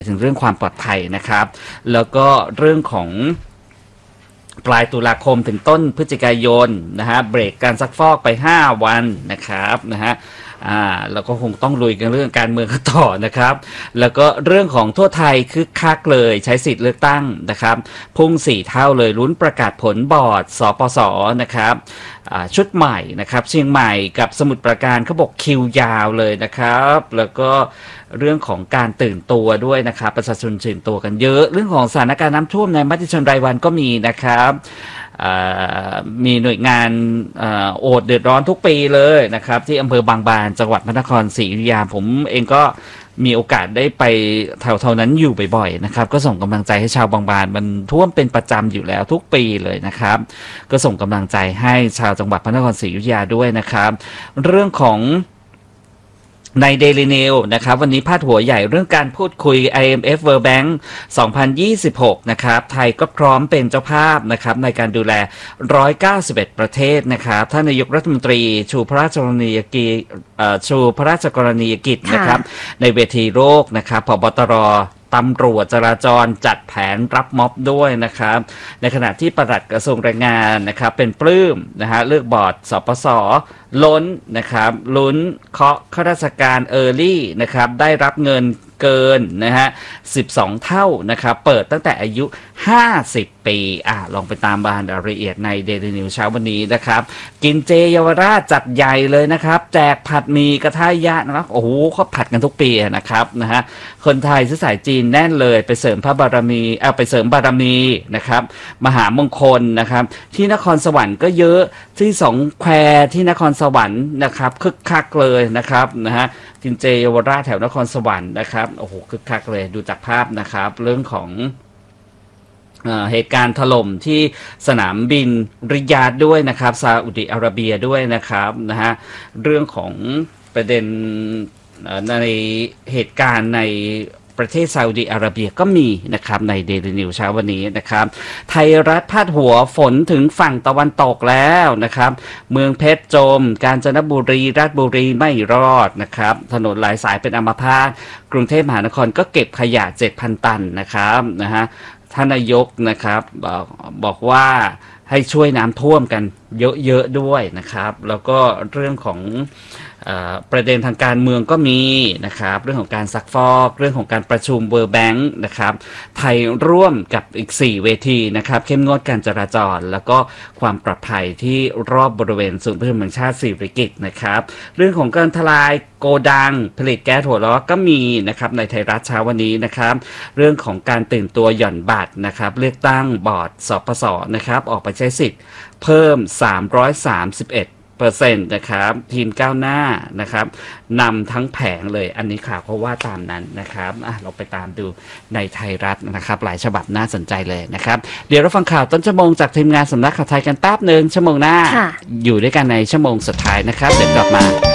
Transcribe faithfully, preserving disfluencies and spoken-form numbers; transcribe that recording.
ถึงเรื่องความปลอดภัยนะครับแล้วก็เรื่องของปลายตุลาคมถึงต้นพฤศจิกายนนะฮะเบรกการซักฟอกไปห้าวันนะครับนะฮะอ่าเราก็คงต้องลุยกันเรื่องการเมืองกันต่อนะครับแล้วก็เรื่องของทั่วไทยคึกคักเลยใช้สิทธิ์เลือกตั้งนะครับพุ่งสี่เท่าเลยลุ้นประกาศผลบอร์ดสปสนะครับชุดใหม่นะครับเชียงใหม่กับสมุทรปราการเขาบอกคิวยาวเลยนะครับแล้วก็เรื่องของการตื่นตัวด้วยนะครับประชาชนตื่นตัวกันเยอะเรื่องของสถานการณ์น้ำท่วมในมติชนรายวันก็มีนะครับมีหน่วยงานโอดเดือดร้อนทุกปีเลยนะครับที่อำเภอบางบานจังหวัดพระนครศรีอยุธยาผมเองก็มีโอกาสได้ไปแถวๆนั้นอยู่บ่อยๆนะครับก็ส่งกำลังใจให้ชาวบางบานมันท่วมเป็นประจำอยู่แล้วทุกปีเลยนะครับก็ส่งกำลังใจให้ชาวจังหวัดพระนครศรีอยุธยาด้วยนะครับเรื่องของใน Daily News นะครับวันนี้พาดหัวใหญ่เรื่องการพูดคุย ไอ เอ็ม เอฟ World Bank สองพันยี่สิบหกนะครับไทยก็พร้อมเป็นเจ้าภาพนะครับในการดูแลหนึ่งร้อยเก้าสิบเอ็ดประเทศนะครับท่านนายกรัฐมนตรีชูพระราชกรณียกิจชูพระราชกรณียกิจนะครับในเวทีโลกนะครับผบ.ตร.ตำรวจจราจรจัดแผนรับม็อบด้วยนะครับในขณะที่ปลัดกระทรวงแรงงานนะครับเป็นปลื้มนะฮะเลือกบอร์ดสปสล้นนะครับลุ้นเคาะข้าราชการเออร์ลี่นะครับได้รับเงินเกินนะฮะสิบสองเท่านะครับเปิดตั้งแต่อายุห้าสิบปีอ่ะลองไปตามรายละเอียดใน Daily News เช้าวันนี้นะครับกินเจเยาวราชจัดใหญ่เลยนะครับแจกผัดหมี่กระทะยะนะครับโอ้โหเขาผัดกันทุกปีนะครับนะฮะคนไทยเชื้อสายจีนแน่นเลยไปเสริมพระบารมีเอาไปเสริมบารมีนะครับมหามงคลนะครับที่นครสวรรค์ก็เยอะที่สองแควที่นครสวรรค์นะครับคึกคักเลยนะครับนะฮะกินเจเยาวราชแถวนครสวรรค์นะครับโอ้โหคึกคักเลยดูจากภาพนะครับเรื่องของเหตุการณ์ถล่มที่สนามบินริยาดด้วยนะครับซาอุดิอาระเบียด้วยนะครับนะฮะเรื่องของประเด็นในเหตุการณ์ในประเทศซาอุดิอาระเบียก็มีนะครับใน Daily News เช้าวันนี้นะครับไทยรัฐพาดหัวฝนถึงฝั่งตะวันตกแล้วนะครับเมืองเพชรจมกาญจนบุรีราชบุรีไม่รอดนะครับถนนหลายสายเป็นอัมพาตกรุงเทพมหานครก็เก็บขยะ เจ็ดพัน ตันนะครับนะฮะท่านนายกนะครับบอกบอกว่าให้ช่วยน้ำท่วมกันเยอะๆด้วยนะครับแล้วก็เรื่องของประเด็นทางการเมืองก็มีนะครับเรื่องของการซักฟอกเรื่องของการประชุม World Bank นะครับไทยร่วมกับอีกสี่เวทีนะครับเข้มงวดการจราจรแล้วก็ความปลอดภัยที่รอบบริเวณศูนย์ประชุมแห่งชาติสิริกิติ์นะครับเรื่องของการทลายโกดังผลิตแก๊สหัวเราะก็มีนะครับในไทยรัฐเช้าวันนี้นะครับเรื่องของการตื่นตัวหย่อนบัตรนะครับเลือกตั้งบอร์ดสปสนะครับออกไปใช้สิทธิ์เพิ่มสามร้อยสามสิบเอ็ดเปอร์เซ็นต์นะครับทีมก้าวหน้านะครับนำทั้งแผงเลยอันนี้ข่าวเขาว่าตามนั้นนะครับอ่ะเราไปตามดูในไทยรัฐนะครับหลายฉบับน่าสนใจเลยนะครับเดี๋ยวเราฟังข่าวต้นชั่วโมงจากทีมงานสำนักข่าวไทยกันแป๊บหนึ่งชั่วโมงหน้าอยู่ด้วยกันในชั่วโมงสุดท้ายนะครับเดี๋ยวกลับมา